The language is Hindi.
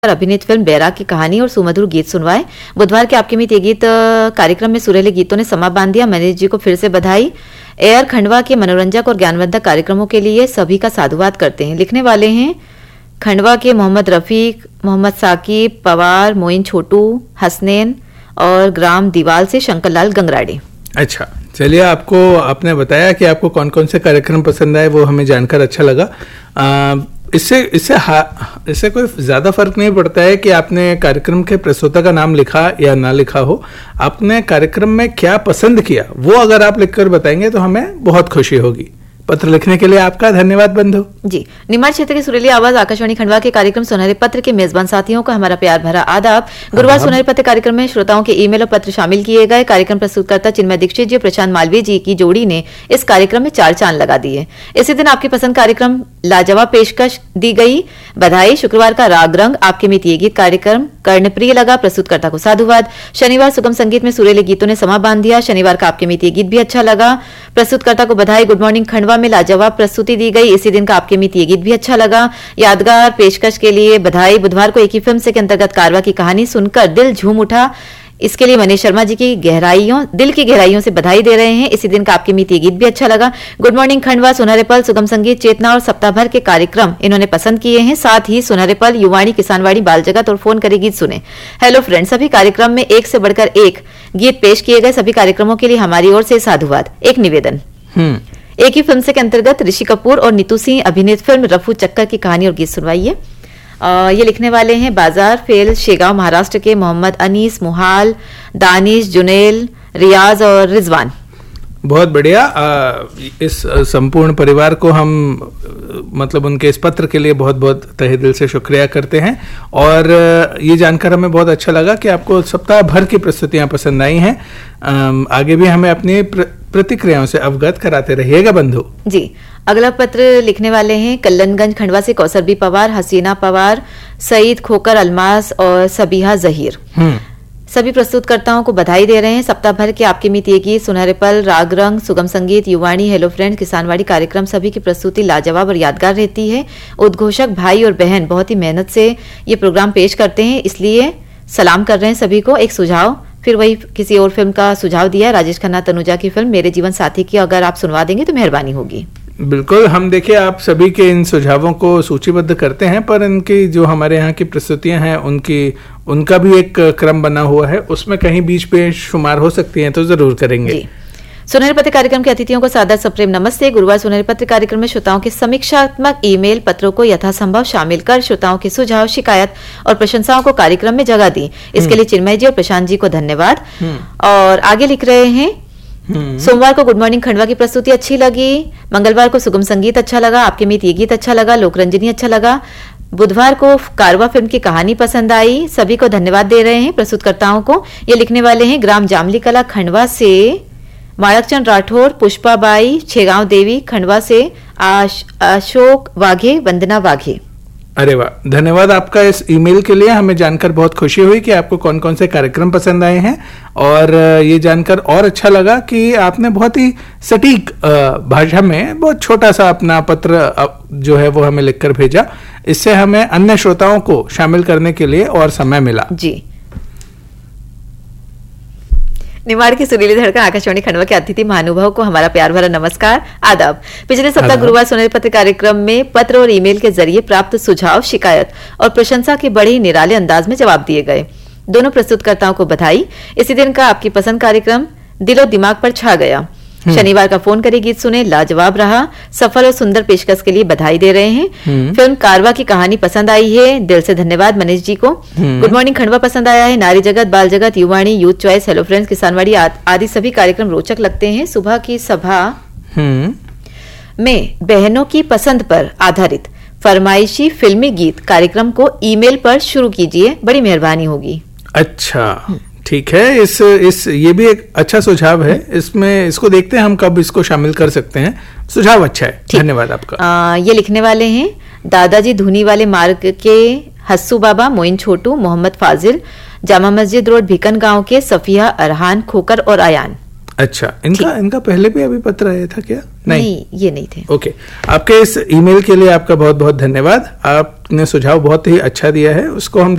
अभिनीत फिल्म बैराग की कहानी और सुमधुर गीत सुनवाए। बुधवार के आपके मित ये गीत कार्यक्रम में सुरीले गीतों ने समा बांध दिया। मनीष जी को फिर से बधाई। एयर खंडवा के मनोरंजक और ज्ञानवर्धक कार्यक्रमों के लिए सभी का साधुवाद करते हैं। लिखने वाले हैं खंडवा के मोहम्मद रफीक, मोहम्मद साकिब, पवार, मोइन छोटू, हसनैन और ग्राम दीवाल से शंकरलाल गंगराड़े। अच्छा, चलिए, आपने बताया कि आपको कौन कौन से कार्यक्रम पसंद आए, वो हमें जानकर अच्छा लगा। इससे कोई ज्यादा फर्क नहीं पड़ता है कि आपने कार्यक्रम के प्रस्तोता का नाम लिखा या ना लिखा हो। आपने कार्यक्रम में क्या पसंद किया वो अगर आप लिखकर बताएंगे तो हमें बहुत खुशी होगी। पत्र लिखने के लिए आपका धन्यवाद बंधु जी। निमाड़ क्षेत्र की सुरीली आवाज आकाशवाणी खंडवा के कार्यक्रम सुनहरे पत्र के मेजबान साथियों को हमारा प्यार भरा आदाब। गुरुवार सुनहरे पत्र कार्यक्रम में श्रोताओं के ईमेल और पत्र शामिल किए गए। कार्यक्रम प्रस्तुतकर्ता चिन्मय दीक्षित जी और प्रशांत मालवीय जी की जोड़ी ने इस कार्यक्रम में 4 चांद लगा दिए। इसी दिन आपकी पसंद कार्यक्रम लाजवाब पेशकश दी गई। बधाई। शुक्रवार का राग रंग आपके मित ये गीत कार्यक्रम कर्णप्रिय लगा। प्रस्तुतकर्ता को साधुवाद। शनिवार सुगम संगीत में सुरीले गीतों ने समा बांध दिया। शनिवार का आपके मित ये गीत भी अच्छा लगा। प्रस्तुतकर्ता को बधाई। गुड मॉर्निंग खंडवा में लाजवाब प्रस्तुति दी गई। इसी दिन का आपके मित ये गीत भी अच्छा लगा। यादगार पेशकश के लिए बधाई। बुधवार को एक ही फिल्म से के अंतर्गत कारवा की कहानी सुनकर दिल झूम उठा। इसके लिए मनीष शर्मा जी की दिल की गहराइयों से बधाई दे रहे हैं। इसी दिन का आपके मित ये गीत भी अच्छा लगा। गुड मॉर्निंग खंडवा, सुनहरे पल, सुगम संगीत, चेतना और सप्ताह भर के कार्यक्रम इन्होंने पसंद किए हैं। साथ ही सुनहरे पल, युवाणी, किसानवाड़ी, बाल जगत और फोन करे गीत सुने। हेलो फ्रेंड, सभी कार्यक्रम में एक से बढ़कर एक गीत पेश किए गए। सभी कार्यक्रमों के लिए हमारी ओर से साधुवाद। एक निवेदन। एक ही फिल्म से के अंतर्गत ऋषि कपूर और नीतू सिंह अभिनीत फिल्म रफू चक्कर की कहानी और गीत सुनवाइए। ये लिखने वाले हैं बाजार फेल, शेगांव, महाराष्ट्र के मोहम्मद अनीस, मुहाल, दानिश, जुनेल, रियाज और रिजवान। बहुत बढ़िया। इस संपूर्ण परिवार को हम मतलब उनके इस पत्र के लिए बहुत बहुत तहे दिल से शुक्रिया करते हैं। और ये जानकर हमें बहुत अच्छा लगा कि आपको सप्ताह भर की प्रस्तुतियां पसंद आई हैं। आगे भी हमें अपनी प्रतिक्रियाओं से अवगत कराते रहिएगा बंधु जी। अगला पत्र लिखने वाले हैं कल्लनगंज खंडवा से कौसर बी पवार, हसीना पवार, सईद खोकर अलमास और सबीहा जहीर। सभी प्रस्तुतकर्ताओं को बधाई दे रहे हैं। सप्ताह भर के आपके मित ये गीत, सुनहरे पल, राग रंग, सुगम संगीत, युवाणी, हेलो फ्रेंड, किसानवाड़ी कार्यक्रम सभी की प्रस्तुति लाजवाब और यादगार रहती है। उद्घोषक भाई और बहन बहुत ही मेहनत से ये प्रोग्राम पेश करते हैं, इसलिए सलाम कर रहे हैं सभी को। एक सुझाव, फिर वही किसी और फिल्म का सुझाव दिया है, राजेश खन्ना तनुजा की फिल्म मेरे जीवन साथी की, अगर आप सुनवा देंगे तो मेहरबानी होगी। बिल्कुल, हम देखिए आप सभी के इन सुझावों को सूचीबद्ध करते हैं, पर इनकी जो हमारे यहाँ की प्रस्तुतियां हैं उनका भी एक क्रम बना हुआ है, उसमें कहीं बीच पे शुमार हो सकती हैं तो जरूर करेंगे। सुनहरे पत्र कार्यक्रम के अतिथियों को सादर सप्रेम नमस्ते। गुरुवार सुनहरे पत्र कार्यक्रम में श्रोताओं के समीक्षात्मक ईमेल पत्रों को यथासंभव शामिल कर श्रोताओं के सुझाव, शिकायत और प्रशंसाओं को कार्यक्रम में जगह दी। इसके लिए चिन्मय जी और प्रशांत जी को धन्यवाद। और आगे लिख रहे हैं, सोमवार को गुड मॉर्निंग खंडवा की प्रस्तुति अच्छी लगी। मंगलवार को सुगम संगीत अच्छा लगा। आपके मित ये गीत अच्छा लगा। लोकरंजनी अच्छा लगा। बुधवार को कारवा फिल्म की कहानी पसंद आई। सभी को धन्यवाद दे रहे हैं प्रस्तुतकर्ताओं को। ये लिखने वाले हैं ग्राम जामली कला खंडवा से माणकचंद राठौर, पुष्पाबाई, छेगांव देवी खंडवा से अशोक वाघे, वंदना वाघे। अरे वाह, धन्यवाद आपका इस ईमेल के लिए। हमें जानकर बहुत खुशी हुई कि आपको कौन कौन से कार्यक्रम पसंद आए हैं, और ये जानकर और अच्छा लगा कि आपने बहुत ही सटीक भाषा में बहुत छोटा सा अपना पत्र जो है वो हमें लिखकर भेजा। इससे हमें अन्य श्रोताओं को शामिल करने के लिए और समय मिला जी। निमाड़ की सुरीली धड़कन आकाशवाणी खंडवा के अतिथि महानुभाव को हमारा प्यार भरा नमस्कार, आदाब। पिछले सप्ताह गुरुवार सुनहरे पत्र कार्यक्रम में पत्र और ईमेल के जरिए प्राप्त सुझाव, शिकायत और प्रशंसा के बड़े ही निराले अंदाज में जवाब दिए गए। दोनों प्रस्तुतकर्ताओं को बधाई। इसी दिन का आपकी पसंद कार्यक्रम दिलो दिमाग पर छा गया। शनिवार का फोन करे गीत सुने लाजवाब रहा। सफल और सुंदर पेशकश के लिए बधाई दे रहे हैं। फिल्म कारवा की कहानी पसंद आई है। दिल से धन्यवाद मनीष जी को। गुड मॉर्निंग खंडवा पसंद आया है। नारी जगत, बाल जगत, युवाणी, यूथ चॉइस, हेलो फ्रेंड्स, किसानवाड़ी आदि सभी कार्यक्रम रोचक लगते हैं। सुबह की सभा में बहनों की पसंद पर आधारित फरमाइशी फिल्मी गीत कार्यक्रम को ईमेल पर शुरू कीजिए, बड़ी मेहरबानी होगी। अच्छा, ठीक है। ये भी एक अच्छा सुझाव है। इसको देखते हैं हम कब इसको शामिल कर सकते हैं। सुझाव अच्छा है, धन्यवाद आपका। ये लिखने वाले हैं दादाजी धुनी वाले मार्ग के हस्सू बाबा, मोइन छोटू, मोहम्मद फाजिल, जामा मस्जिद रोड, भिकन गांव के सफिया, अरहान, खोकर और आयान। अच्छा, इनका पहले भी अभी पत्र आया था क्या? नहीं, ये नहीं थे। ओके, आपके इस ईमेल के लिए आपका बहुत बहुत धन्यवाद। आपने सुझाव बहुत ही अच्छा दिया है, उसको हम